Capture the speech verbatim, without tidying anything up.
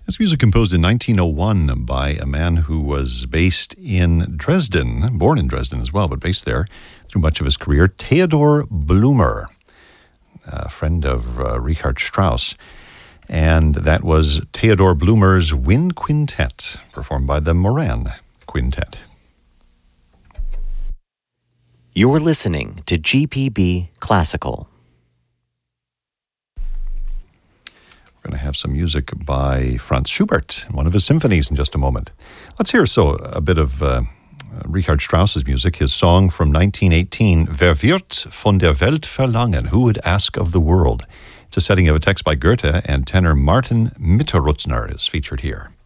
This music composed in nineteen oh one by a man who was based in Dresden, born in Dresden as well, but based there through much of his career, Theodor Blumer, a friend of uh, Richard Strauss. And that was Theodor Blumer's Wind Quintet, performed by the Moran Quintet. You're listening to G P B Classical. We're going to have some music by Franz Schubert, one of his symphonies, in just a moment. Let's hear so a bit of uh, Richard Strauss's music, his song from nineteen eighteen, Wer wird von der Welt verlangen? Who would ask of the world? It's a setting of a text by Goethe, and tenor Martin Mitterrutzner is featured here.